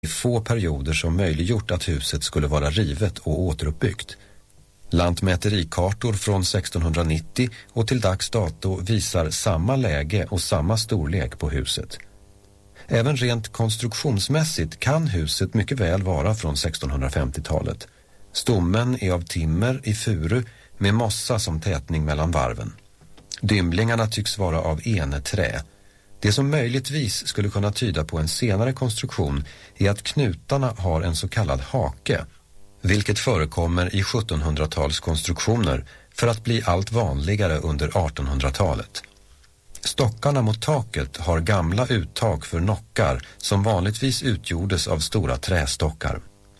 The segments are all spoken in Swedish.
få perioder som möjliggjort att huset skulle vara rivet och återuppbyggt. Lantmäterikartor från 1690 och till dags dato visar samma läge och samma storlek på huset. Även rent konstruktionsmässigt kan huset mycket väl vara från 1650-talet. Stommen är av timmer i furu med mossa som tätning mellan varven. Dymlingarna tycks vara av eneträ. Det som möjligtvis skulle kunna tyda på en senare konstruktion är att knutarna har en så kallad hake, vilket förekommer i 1700-talskonstruktioner för att bli allt vanligare under 1800-talet. Stockarna mot taket har gamla uttag för nockar som vanligtvis utgjordes av stora trästockar.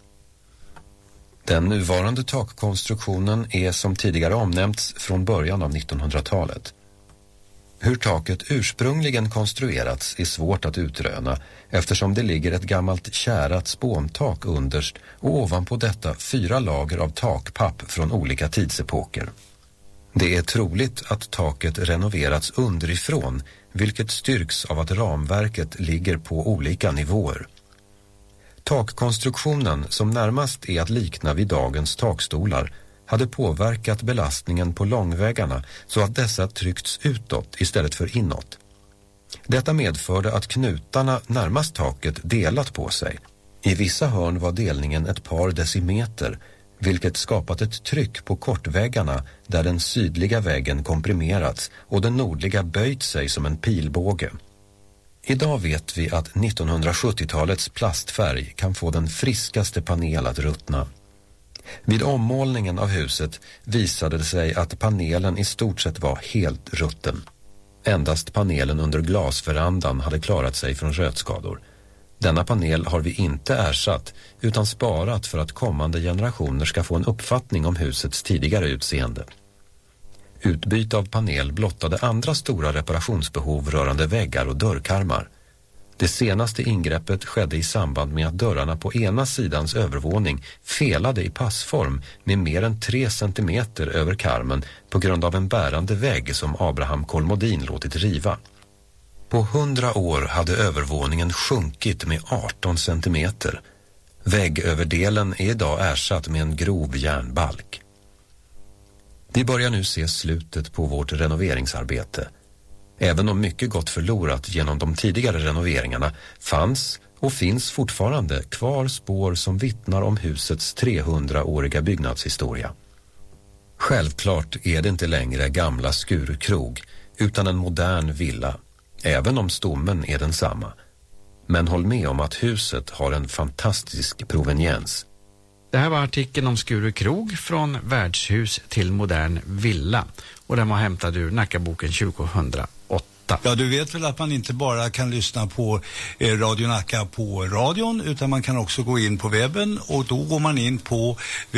Den nuvarande takkonstruktionen är som tidigare omnämnts från början av 1900-talet. Hur taket ursprungligen konstruerats är svårt att utröna eftersom det ligger ett gammalt kärat spåntak underst och ovanpå detta 4 lager av takpapp från olika tidsepoker. Det är troligt att taket renoverats underifrån, vilket styrks av att ramverket ligger på olika nivåer. Takkonstruktionen, som närmast är att likna vid dagens takstolar, hade påverkat belastningen på långväggarna så att dessa tryckts utåt istället för inåt. Detta medförde att knutarna närmast taket delat på sig. I vissa hörn var delningen ett par decimeter, vilket skapat ett tryck på kortväggarna där den sydliga väggen komprimerats och den nordliga böjt sig som en pilbåge. Idag vet vi att 1970-talets plastfärg kan få den friskaste panel att ruttna. Vid ommålningen av huset visade det sig att panelen i stort sett var helt rutten. Endast panelen under glasverandan hade klarat sig från rötskador. Denna panel har vi inte ersatt utan sparat för att kommande generationer ska få en uppfattning om husets tidigare utseende. Utbyte av panel blottade andra stora reparationsbehov rörande väggar och dörrkarmar. Det senaste ingreppet skedde i samband med att dörrarna på ena sidans övervåning felade i passform med mer än 3 centimeter över karmen på grund av en bärande vägg som Abraham Kolmodin låtit riva. På 100 år hade övervåningen sjunkit med 18 centimeter. Väggöverdelen är idag ersatt med en grov järnbalk. Vi börjar nu se slutet på vårt renoveringsarbete. Även om mycket gått förlorat genom de tidigare renoveringarna fanns och finns fortfarande kvar spår som vittnar om husets 300-åriga byggnadshistoria. Självklart är det inte längre gamla Skurukrog utan en modern villa, även om stommen är densamma. Men håll med om att huset har en fantastisk proveniens. Det här var artikeln om Skurukrog från värdshus till modern villa och den var hämtad ur Nackaboken 2008. Ja, du vet väl att man inte bara kan lyssna på Radio Nacka på radion utan man kan också gå in på webben och då går man in på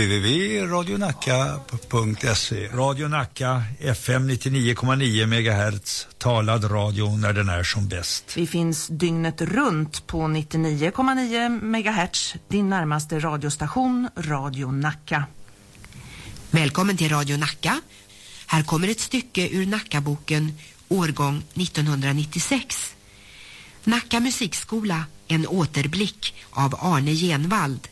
www.radionacka.se. Radio Nacka, FM 99,9 MHz, talad radio när den är som bäst. Vi finns dygnet runt på 99,9 MHz, din närmaste radiostation, Radio Nacka. Välkommen till Radio Nacka. Här kommer ett stycke ur Nackaboken årgång 1996. Nacka musikskola, en återblick av Arne Genvald.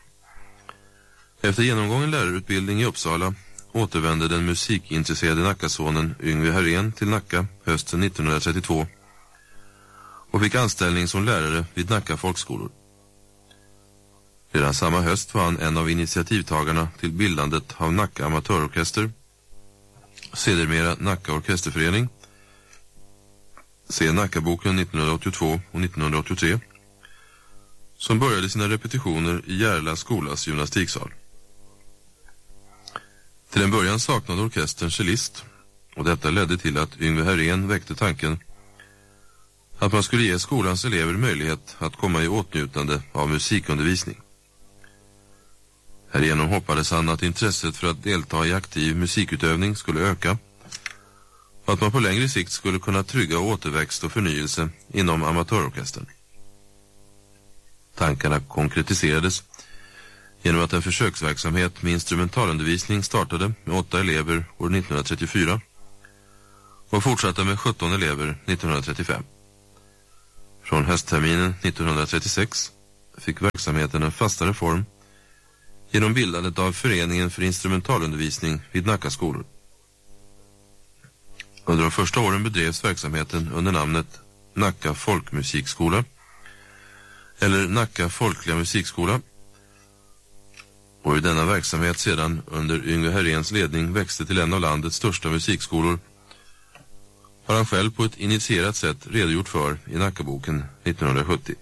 Efter genomgången lärarutbildning i Uppsala återvände den musikintresserade Nackasonen Yngve Herrén till Nacka hösten 1932 och fick anställning som lärare vid Nacka folkskolor. Redan samma höst var han en av initiativtagarna till bildandet av Nacka amatörorkester, sedermera Nacka orkesterförening, se Nackaboken 1982 och 1983, som började sina repetitioner i Järla skolas gymnastiksal. Till en början saknade orkestern cellist och detta ledde till att Yngve Herrén väckte tanken att man skulle ge skolans elever möjlighet att komma i åtnjutande av musikundervisning. Härigenom hoppades han att intresset för att delta i aktiv musikutövning skulle öka och att man på längre sikt skulle kunna trygga återväxt och förnyelse inom amatörorkestern. Tankarna konkretiserades genom att en försöksverksamhet med instrumentalundervisning startade med 8 elever år 1934 och fortsatte med 17 elever 1935. Från höstterminen 1936 fick verksamheten en fastare form genom bildandet av Föreningen för instrumentalundervisning vid Nacka skolor. Under de första åren bedrevs verksamheten under namnet Nacka folkmusikskola eller Nacka folkliga musikskola, och i denna verksamhet sedan under Yngve Heréns ledning växte till en av landets största musikskolor har han själv på ett initierat sätt redogjort för i Nackaboken 1970.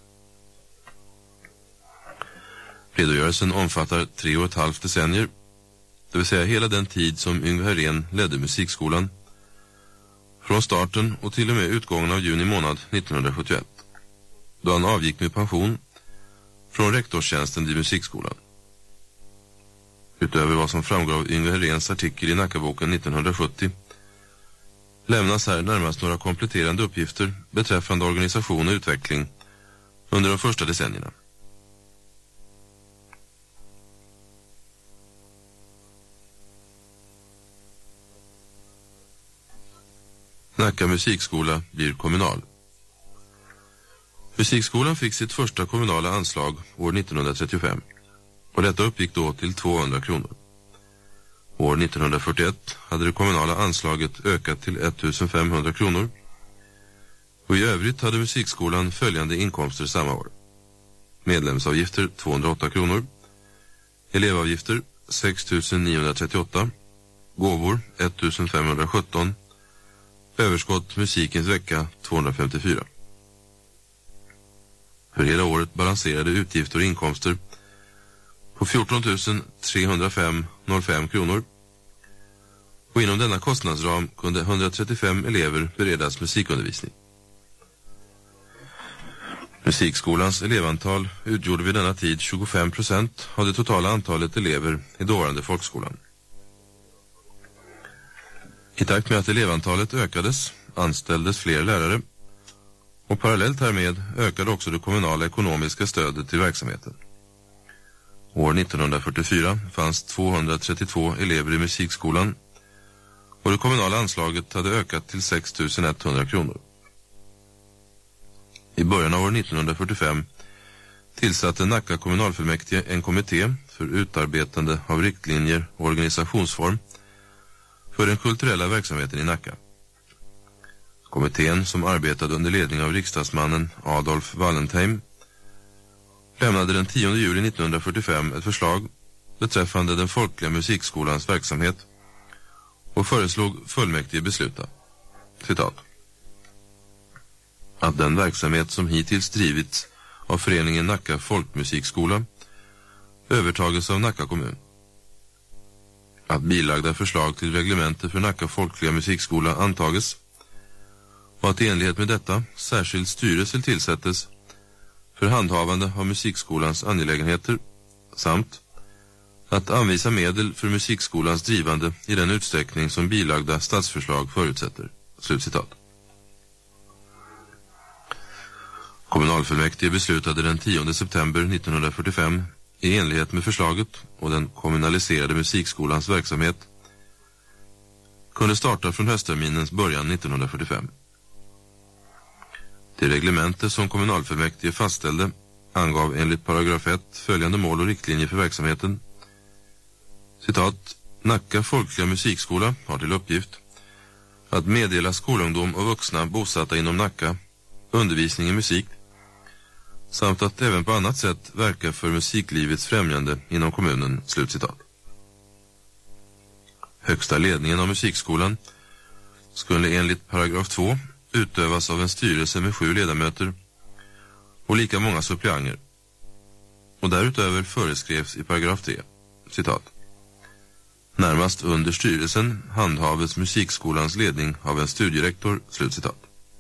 Redogörelsen omfattar 3,5 decennier, det vill säga hela den tid som Yngve Herén ledde musikskolan, från starten och till och med utgången av juni månad 1971, då han avgick med pension från rektorstjänsten vid musikskolan. Utöver vad som framgår av Yngve Heréns artikel i Nackaboken 1970 lämnas här närmast några kompletterande uppgifter beträffande organisation och utveckling under de första decennierna. Nacka musikskola blir kommunal. Musikskolan fick sitt första kommunala anslag år 1935 och detta uppgick då till 200 kronor. År 1941 hade det kommunala anslaget ökat till 1500 kronor och i övrigt hade musikskolan följande inkomster samma år. Medlemsavgifter 208 kronor, elevavgifter 6938, gåvor 1517, överskott musikens vecka 254. För hela året balanserade utgifter och inkomster på 14 305,05 kronor och inom denna kostnadsram kunde 135 elever beredas musikundervisning. Musikskolans elevantal utgjorde vid denna tid 25% av det totala antalet elever i dåvarande folkskolan. I takt med att elevantalet ökades anställdes fler lärare och parallellt härmed ökade också det kommunala ekonomiska stödet till verksamheten. År 1944 fanns 232 elever i musikskolan och det kommunala anslaget hade ökat till 6 100 kronor. I början av år 1945 tillsatte Nacka kommunalfullmäktige en kommitté för utarbetande av riktlinjer och organisationsform för den kulturella verksamheten i Nacka. Kommittén, som arbetade under ledning av riksdagsmannen Adolf Wallentheim, lämnade den 10 juli 1945 ett förslag beträffande den folkliga musikskolans verksamhet och föreslog fullmäktige besluta, citat, att den verksamhet som hittills drivits av föreningen Nacka folkmusikskola övertages av Nacka kommun. Att bilagda förslag till reglemente för Nacka folkliga musikskola antages och att i enlighet med detta särskild styrelse tillsättes för handhavande av musikskolans angelägenheter samt att anvisa medel för musikskolans drivande i den utsträckning som bilagda statsförslag förutsätter. Slutcitat. Kommunalfullmäktige beslutade den 10 september 1945 i enlighet med förslaget och den kommunaliserade musikskolans verksamhet kunde starta från höstterminens början 1945. Det reglemente som kommunalfullmäktige fastställde angav enligt paragraf 1 följande mål och riktlinjer för verksamheten. Citat, Nacka folkliga musikskola har till uppgift att meddela skolungdom och vuxna bosatta inom Nacka undervisning i musik samt att även på annat sätt verka för musiklivets främjande inom kommunen. Slutcitat. Högsta ledningen av musikskolan skulle enligt paragraf 2 utövas av en styrelse med 7 ledamöter och lika många suppleanter. Och därutöver föreskrevs i paragraf 3, citat, närmast under styrelsen handhaves musikskolans ledning av en studierektor, slutcitat.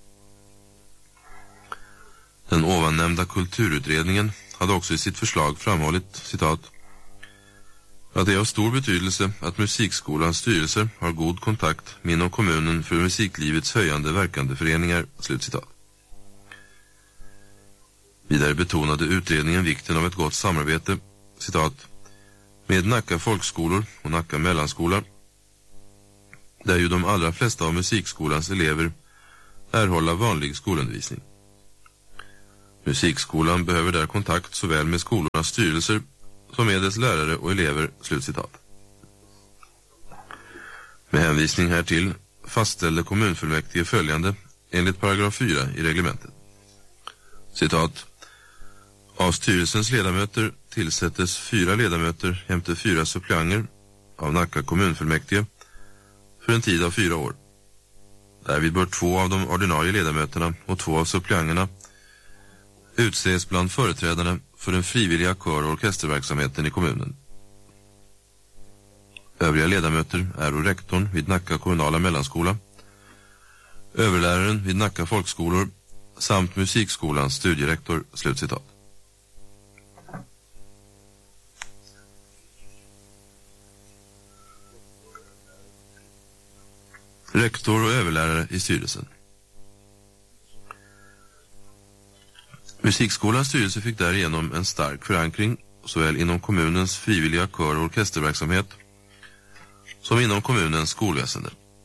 Den ovannämnda kulturutredningen hade också i sitt förslag framhållit, citat, att det är av stor betydelse att musikskolans styrelse har god kontakt med inom kommunen för musiklivets höjande verkande föreningar, slutcitat. Vidare betonade utredningen vikten av ett gott samarbete, citat, med Nacka folkskolor och Nacka mellanskola, där ju de allra flesta av musikskolans elever erhåller vanlig skolundervisning. Musikskolan behöver där kontakt såväl med skolornas styrelser som med dess lärare och elever, slutcitat. Med hänvisning härtill fastställde kommunfullmäktige följande enligt paragraf 4 i reglementet. Citat. Av styrelsens ledamöter tillsättes 4 ledamöter jämte 4 suppleanter av Nacka kommunfullmäktige för en tid av 4 år. Därvid bör 2 av de ordinarie ledamöterna och 2 av suppleanterna utses bland företrädarna för den frivilliga kör- och orkesterverksamheten i kommunen. Övriga ledamöter är rektorn vid Nacka kommunala mellanskola, överläraren vid Nacka folkskolor samt musikskolans studierektor, slutcitat. Rektor och överlärare i styrelsen. Musikskolans styrelse fick därigenom en stark förankring såväl inom kommunens frivilliga kör- och orkesterverksamhet som inom kommunens skolväsende.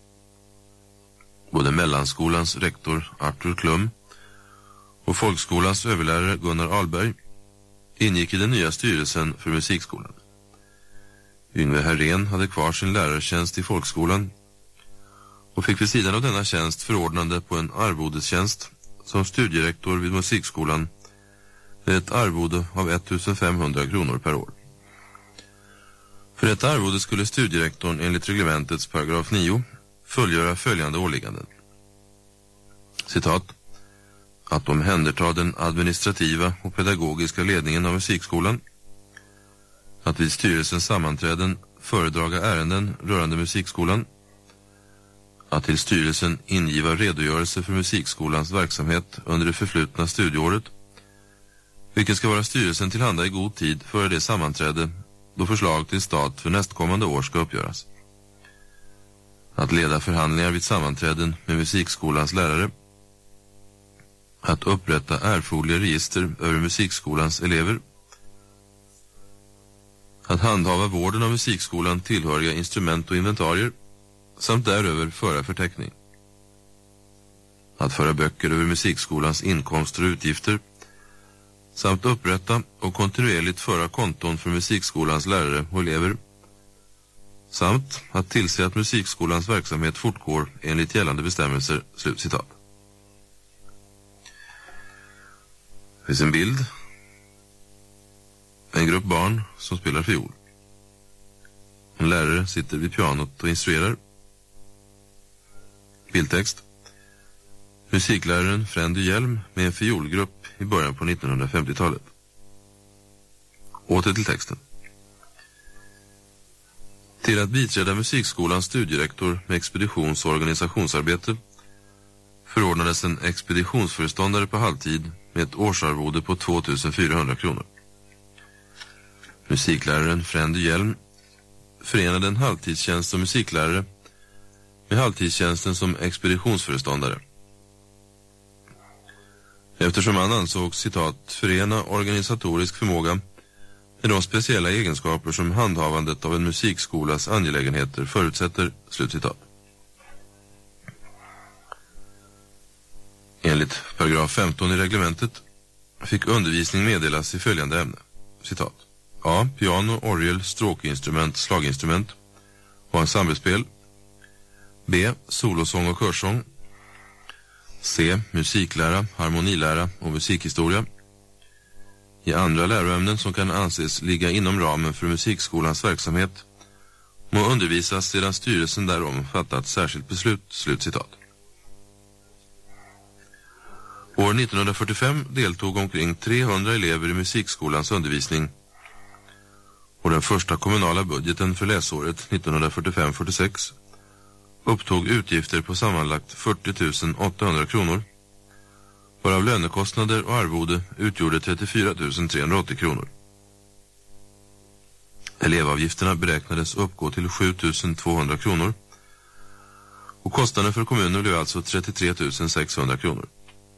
Både mellanskolans rektor Arthur Klum och folkskolans överlärare Gunnar Ahlberg ingick i den nya styrelsen för musikskolan. Yngve Herrén hade kvar sin lärartjänst i folkskolan och fick vid sidan av denna tjänst förordnande på en arvodestjänst som studierektor vid musikskolan med ett arvode av 1500 kronor per år. För detta arvode skulle studierektorn enligt reglementets paragraf 9 fullgöra följande åligganden. Citat. Att omhänderta den administrativa och pedagogiska ledningen av musikskolan. Att vid styrelsens sammanträden föredraga ärenden rörande musikskolan. Att till styrelsen ingiva redogörelse för musikskolans verksamhet under det förflutna studieåret, vilken ska vara styrelsen tillhanda i god tid före det sammanträde då förslag till stat för nästkommande år ska uppgöras. Att leda förhandlingar vid sammanträden med musikskolans lärare. Att upprätta erforderliga register över musikskolans elever. Att handhava vården av musikskolan tillhöriga instrument och inventarier samt däröver föra förteckning. Att föra böcker över musikskolans inkomster och utgifter samt upprätta och kontinuerligt föra konton för musikskolans lärare och elever samt att tillse att musikskolans verksamhet fortgår enligt gällande bestämmelser, slutcitat. Det finns en bild. En grupp barn som spelar fiol. En lärare sitter vid pianot och instruerar. Bildtext. Musikläraren Frändy Hjelm med en fiolgrupp i början på 1950-talet. Åter till texten. Till att biträda musikskolans studierektor med expeditions- och organisationsarbete förordnades en expeditionsföreståndare på halvtid med ett årsarvode på 2400 kronor. Musikläraren Frändy Hjelm förenade en halvtidstjänst som musiklärare med halvtidstjänsten som expeditionsföreståndare. Eftersom han ansåg, citat, förena organisatorisk förmåga med de speciella egenskaper som handhavandet av en musikskolas angelägenheter förutsätter, slutcitat. Enligt paragraf 15 i reglementet fick undervisning meddelas i följande ämne, citat. A. Piano, orgel, stråkinstrument, slaginstrument och ensemblespel. B. Solosång och körsång. C. Musiklära, harmonilära och musikhistoria. I andra läroämnen som kan anses ligga inom ramen för musikskolans verksamhet må undervisas sedan styrelsen därom fattat särskilt beslut, slutcitat. År 1945 deltog omkring 300 elever i musikskolans undervisning och den första kommunala budgeten för läsåret 1945-46 upptog utgifter på sammanlagt 40 800 kronor, varav lönekostnader och arvode utgjorde 34 380 kronor. Elevavgifterna beräknades uppgå till 7 200 kronor och kostnaden för kommunen blev alltså 33 600 kronor.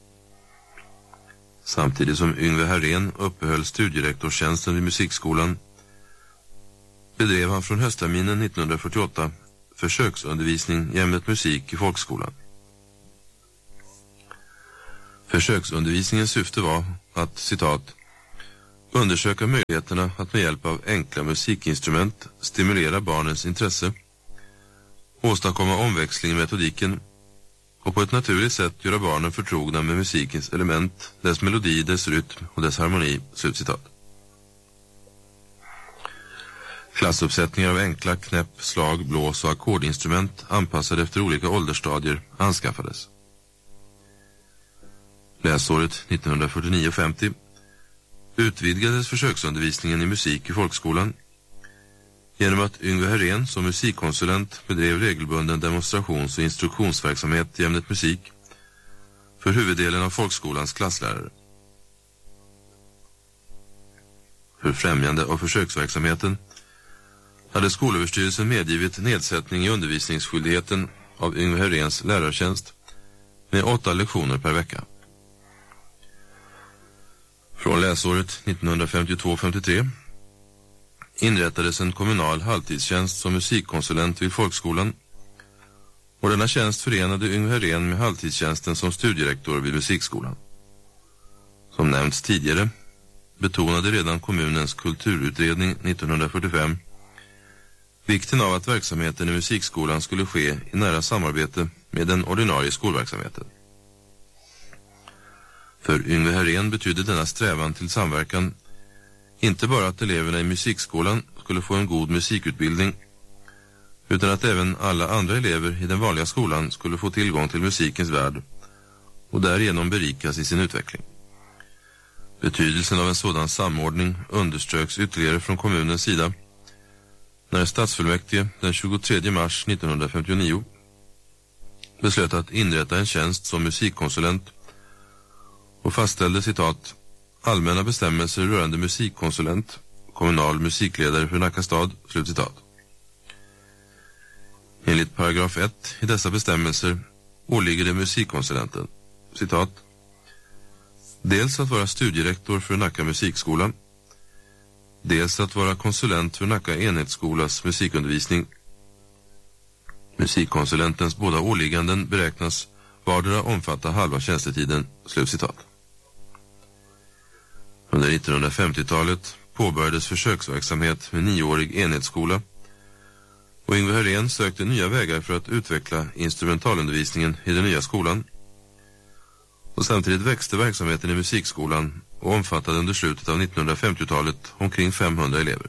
Samtidigt som Yngve Herrén uppehöll studierektorstjänsten vid musikskolan bedrev han från höstterminen 1948 försöksundervisning i ämnet musik i folkskolan. Försöksundervisningens syfte var att, citat, undersöka möjligheterna att med hjälp av enkla musikinstrument stimulera barnens intresse, åstadkomma omväxling i metodiken och på ett naturligt sätt göra barnen förtrogna med musikens element, dess melodi, dess rytm och dess harmoni, slutcitat. Klassuppsättningar av enkla knäpp, slag, blås och ackordinstrument anpassade efter olika åldersstadier anskaffades. Läsåret 1949-50 utvidgades försöksundervisningen i musik i folkskolan genom att Yngve Herén som musikkonsulent bedrev regelbunden demonstrations- och instruktionsverksamhet i ämnet musik för huvuddelen av folkskolans klasslärare. För främjande av försöksverksamheten hade skolöverstyrelsen medgivit nedsättning i undervisningsskyldigheten av Yngve Heréns lärartjänst med 8 lektioner per vecka. Från läsåret 1952-53 inrättades en kommunal halvtidstjänst som musikkonsulent vid folkskolan och denna tjänst förenade Yngve Herén med halvtidstjänsten som studierektor vid musikskolan. Som nämnts tidigare betonade redan kommunens kulturutredning 1945 vikten av att verksamheten i musikskolan skulle ske i nära samarbete med den ordinarie skolverksamheten. För Yngve Herén betydde denna strävan till samverkan inte bara att eleverna i musikskolan skulle få en god musikutbildning utan att även alla andra elever i den vanliga skolan skulle få tillgång till musikens värld och därigenom berikas i sin utveckling. Betydelsen av en sådan samordning underströks ytterligare från kommunens sida när stadsfullmäktige den 23 mars 1959 beslöt att inrätta en tjänst som musikkonsulent och fastställde, citat, allmänna bestämmelser rörande musikkonsulent, kommunal musikledare för Nacka stad, slutcitat. Enligt paragraf 1 i dessa bestämmelser åligger det musikkonsulenten, citat, dels att vara studierektor för Nacka musikskola, dels att vara konsulent för Nacka enhetsskolas musikundervisning. Musikkonsulentens båda åligganden beräknas vardera omfatta halva tjänstetiden, slutcitat. Under 1950-talet påbörjades försöksverksamhet med 9-årig enhetsskola och Yngve Herén sökte nya vägar för att utveckla instrumentalundervisningen i den nya skolan. Och samtidigt växte verksamheten i musikskolan och omfattade under slutet av 1950-talet omkring 500 elever.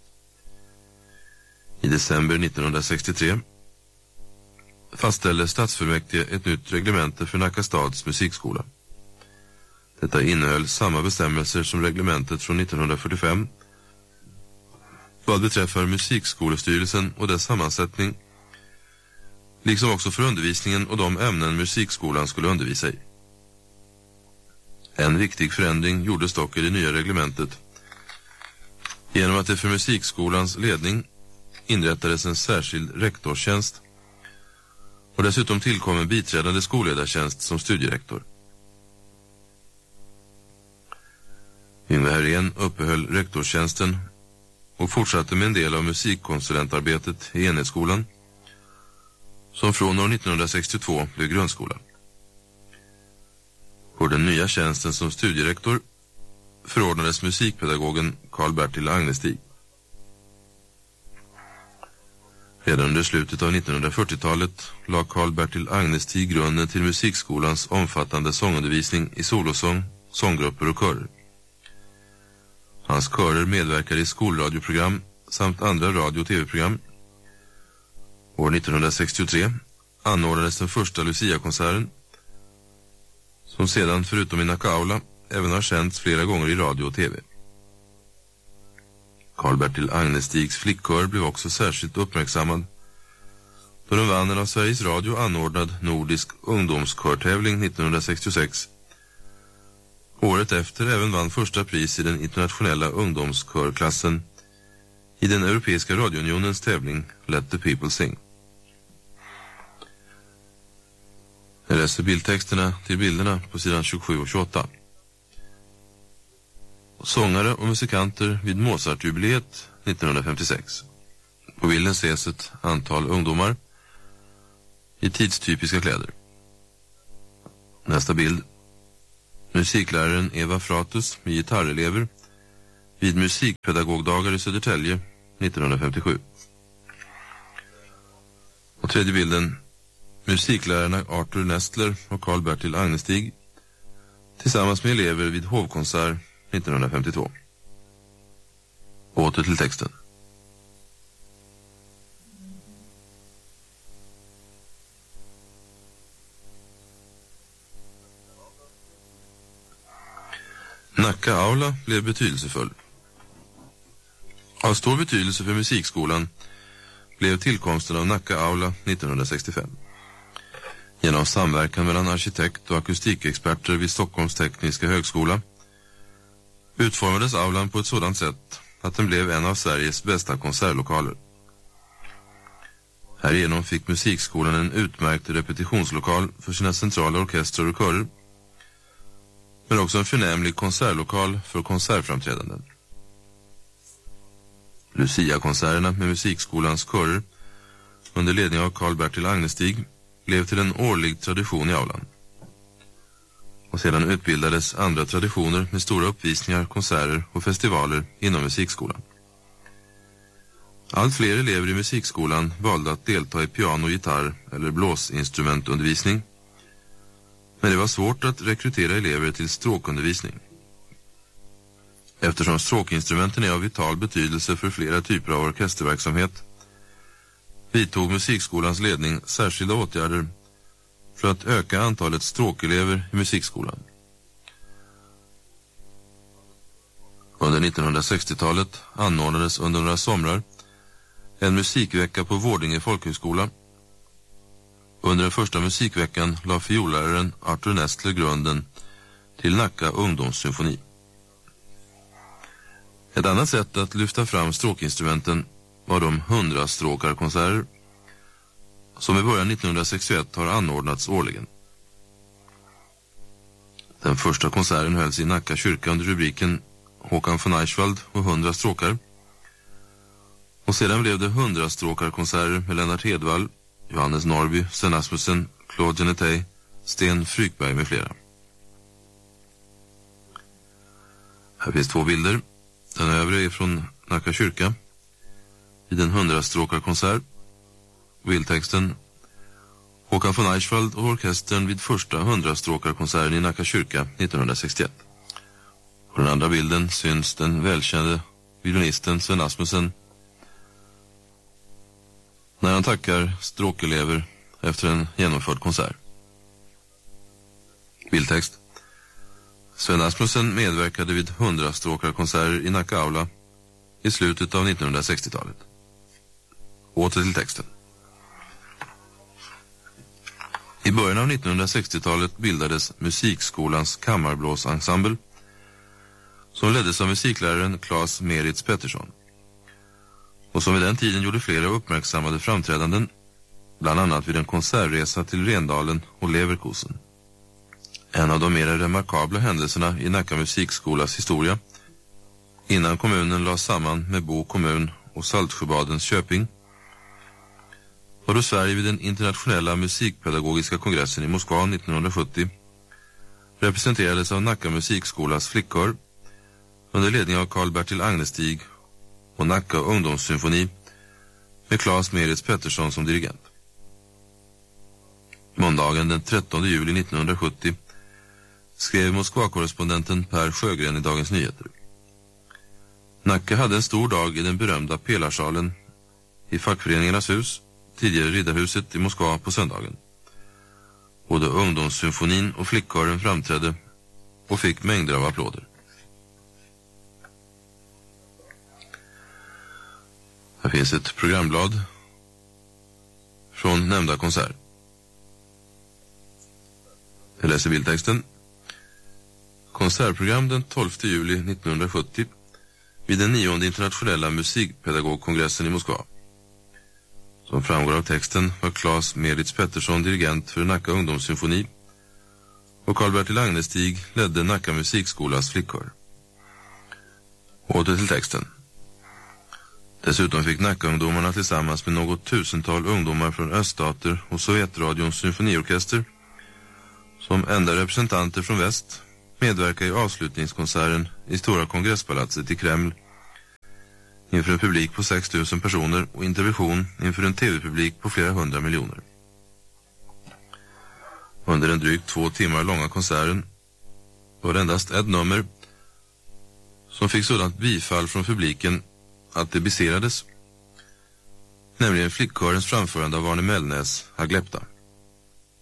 I december 1963 fastställde stadsfullmäktige ett nytt reglemente för Nacka stads musikskola. Detta innehöll samma bestämmelser som reglementet från 1945 vad beträffar musikskolestyrelsen och dess sammansättning, liksom också för undervisningen och de ämnen musikskolan skulle undervisa i. En viktig förändring gjordes dock i det nya reglementet genom att det för musikskolans ledning inrättades en särskild rektorstjänst och dessutom tillkom en biträdande skolledartjänst som studierektor. Yngve Herén uppehöll rektorstjänsten och fortsatte med en del av musikkonsulentarbetet i enhetsskolan som från år 1962 blev grundskola. På den nya tjänsten som studierektor förordnades musikpedagogen Carl-Bertil Agnestig. Redan under slutet av 1940-talet la Carl-Bertil Agnestig grunden till musikskolans omfattande sångundervisning i solosång, sånggrupper och körer. Hans körer medverkade i skolradioprogram samt andra radio- och tv-program. År 1963 anordnades den första Lucia-konserten som sedan förutom i Nacka aula även har sänts flera gånger i radio och tv. Carl-Bertil Agnestigs flickkör blev också särskilt uppmärksammad då den vann en av Sveriges Radio anordnad nordisk ungdomskörtävling 1966. Året efter även vann första pris i den internationella ungdomskörklassen i den Europeiska radiounionens tävling Let the People Sing. Jag läser bildtexterna till bilderna på sidan 27 och 28. Sångare och musikanter vid Mozart-jubileet 1956. På bilden ses ett antal ungdomar i tidstypiska kläder. Nästa bild. musikläraren Eva Fratus med gitarrelever vid musikpedagogdagar i Södertälje 1957. Och tredje bilden, musiklärarna Arthur Nestler och Carl-Bertil Agnestig tillsammans med elever vid hovkonsert 1952. Åter till texten. Nacka aula blev betydelsefull. Av stor betydelse för musikskolan blev tillkomsten av Nacka aula 1965. Genom samverkan mellan arkitekt- och akustikexperter vid Stockholms tekniska högskola utformades aulan på ett sådant sätt att den blev en av Sveriges bästa konsertlokaler. Härigenom fick musikskolan en utmärkt repetitionslokal för sina centrala orkestrar och körer, men också en förnämlig konsertlokal för konsertframträdanden. Lucia-konserterna med musikskolans körer under ledning av Carl-Bertil Agnestig blev till en årlig tradition i aulan. Och sedan utbildades andra traditioner med stora uppvisningar, konserter och festivaler inom musikskolan. Allt fler elever i musikskolan valde att delta i piano, gitarr eller blåsinstrumentundervisning, men det var svårt att rekrytera elever till stråkundervisning. Eftersom stråkinstrumenten är av vital betydelse för flera typer av orkesterverksamhet vidtog musikskolans ledning särskilda åtgärder för att öka antalet stråkelever i musikskolan. Under 1960-talet anordnades under några somrar en musikvecka på Vårdinge folkhögskola. Under den första musikveckan la fiolläraren Arthur Nestler grunden till Nacka ungdomssymfoni. Ett annat sätt att lyfta fram stråkinstrumenten var de 100-stråkarkonserter som i början 1961 har anordnats årligen. Den första konserten hölls i Nacka kyrka under rubriken Håkan von Eichwald och 100 stråkar. Och sedan blev det 100-stråkarkonserter med Lennart Hedvall, Johannes Norby, Sven Asmussen, Claude Genetey, Sten Frykberg med flera. Här finns två bilder. Den övre är från Nacka kyrka vid en 100-stråkarkonsert. Bildtexten: Håkan von Eichwald och orkestern vid första 100-stråkarkonserten i Nacka kyrka 1961. På den andra bilden syns den välkände violinisten Sven Asmussen när han tackar stråkelever efter en genomförd konsert. Bildtext: Sven Asmussen medverkade vid 100-stråkarkonserter i Nacka aula i slutet av 1960-talet. Åter till texten. I början av 1960-talet bildades musikskolans kammarblåsensemble som leddes av musikläraren Claes Meritz Pettersson och som vid den tiden gjorde flera uppmärksammade framträdanden, bland annat vid en konsertresa till Rendalen och Leverkusen. En av de mer remarkabla händelserna i Nacka musikskolas historia, innan kommunen lades samman med Bo kommun och Saltsjöbadens Köping, var då Sverige vid den internationella musikpedagogiska kongressen i Moskva 1970 representerades av Nacka musikskolas flickkör under ledning av Carl-Bertil Agnestig och Nacka ungdomssymfoni med Claes Meritz Pettersson som dirigent. Måndagen den 13 juli 1970 skrev Moskva-korrespondenten Per Sjögren i Dagens Nyheter: Nacka hade en stor dag i den berömda Pelarsalen i fackföreningarnas hus, tidigare Riddarhuset i Moskva, på söndagen. Både ungdomssymfonin och flickkören framträdde och fick mängder av applåder. Här finns ett programblad från nämnda konsert. Jag läser bildtexten. Konsertprogram den 12 juli 1970 vid den 9:e internationella musikpedagogkongressen i Moskva. Som framgår av texten var Claes Meritz Pettersson dirigent för Nacka ungdomssymfoni och Carl-Bertil Agnestig ledde Nacka musikskolas flickkör. Åter till texten. Dessutom fick Nacka-ungdomarna tillsammans med något tusental ungdomar från öststater och Sovjetradions symfoniorkester som enda representanter från väst medverka i avslutningskonserten i Stora kongresspalatset i Kreml inför en publik på 6 000 personer och intervention inför en tv-publik på flera 100 miljoner. Under den drygt 2 timmar långa konserten var det endast ett nummer som fick sådant bifall från publiken att det beserades, nämligen flickkörens framförande av Arne Mellnäs Aglepta.